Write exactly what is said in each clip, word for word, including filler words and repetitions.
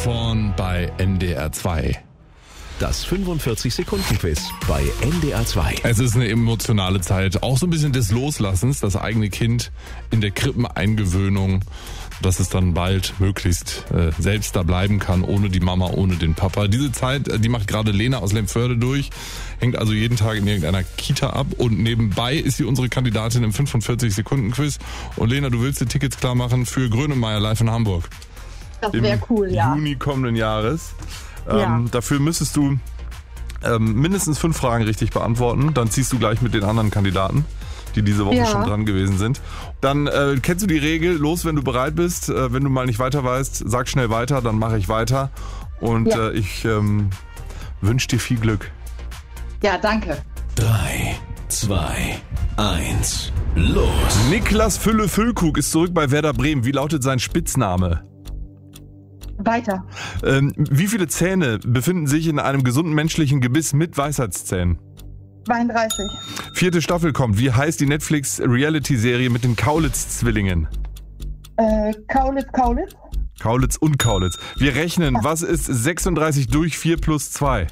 von bei N D R zwei. Das fünfundvierzig-Sekunden-Quiz bei N D R zwei. Es ist eine emotionale Zeit, auch so ein bisschen des Loslassens, das eigene Kind in der Krippeneingewöhnung, dass es dann bald möglichst äh, selbst da bleiben kann, ohne die Mama, ohne den Papa. Diese Zeit, die macht gerade Lena aus Lemförde durch, hängt also jeden Tag in irgendeiner Kita ab und nebenbei ist sie unsere Kandidatin im fünfundvierzig-Sekunden-Quiz. Und Lena, du willst dir Tickets klar machen für Grönemeyer live in Hamburg. Das wäre cool, ja. Im Juni kommenden Jahres. Ähm, Ja. Dafür müsstest du ähm, mindestens fünf Fragen richtig beantworten. Dann ziehst du gleich mit den anderen Kandidaten, die diese Woche Ja. schon dran gewesen sind. Dann äh, kennst du die Regel, los, wenn du bereit bist. Äh, wenn du mal nicht weiter weißt, sag schnell weiter, dann mache ich weiter. Und Ja. äh, ich ähm, wünsche dir viel Glück. Ja, danke. drei, zwei, eins, los. Niklas Fülle-Füllkrug ist zurück bei Werder Bremen. Wie lautet sein Spitzname? Weiter. Ähm, wie viele Zähne befinden sich in einem gesunden menschlichen Gebiss mit Weisheitszähnen? zweiunddreißig. Vierte Staffel kommt. Wie heißt die Netflix-Reality-Serie mit den Kaulitz-Zwillingen? Äh, Kaulitz, Kaulitz. Kaulitz und Kaulitz. Wir rechnen. Was ist sechsunddreißig durch vier plus zwei?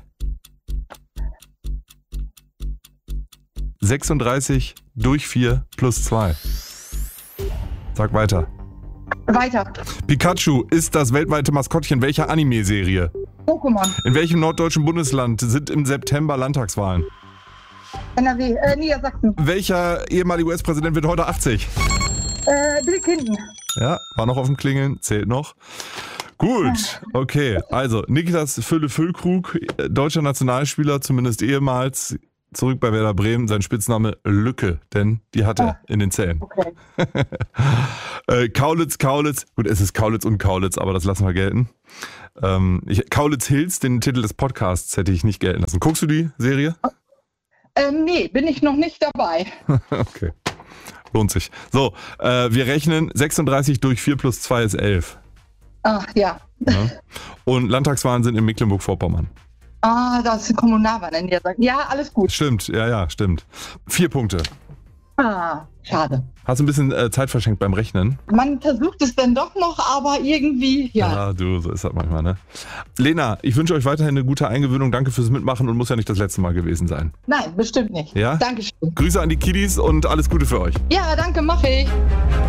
sechsunddreißig durch vier plus zwei. Sag weiter. Weiter. Pikachu ist das weltweite Maskottchen welcher Anime-Serie? Pokémon. In welchem norddeutschen Bundesland sind im September Landtagswahlen? N R W. Äh, Niedersachsen. Welcher ehemalige U S-Präsident wird heute achtzig? Äh, Bill Clinton. Ja, war noch auf dem Klingeln, zählt noch. Gut, okay. Also, Niklas Fülle-Füllkrug, äh, deutscher Nationalspieler, zumindest ehemals, zurück bei Werder Bremen. Sein Spitzname Lücke, denn die hat er in den Zähnen. Okay. äh, Kaulitz, Kaulitz. Gut, es ist Kaulitz und Kaulitz, aber das lassen wir gelten. Ähm, ich, Kaulitz Hills, den Titel des Podcasts, hätte ich nicht gelten lassen. Guckst du die Serie? Ähm, nee, bin ich noch nicht dabei. Okay. Lohnt sich. So, äh, wir rechnen. sechsunddreißig durch vier plus zwei ist elf. Ach, ja. Ja? Und Landtagswahlen sind in Mecklenburg-Vorpommern. Ah, das ist Kommunalwahl in Niedersachsen. Ja, alles gut. Stimmt, ja, ja, stimmt. Vier Punkte. Ah, schade. Hast ein bisschen äh, Zeit verschenkt beim Rechnen? Man versucht es dann doch noch, aber irgendwie, ja. Ja, du, so ist das manchmal, ne? Lena, ich wünsche euch weiterhin eine gute Eingewöhnung. Danke fürs Mitmachen und muss ja nicht das letzte Mal gewesen sein. Nein, bestimmt nicht. Ja? Dankeschön. Grüße an die Kiddies und alles Gute für euch. Ja, danke, mache ich.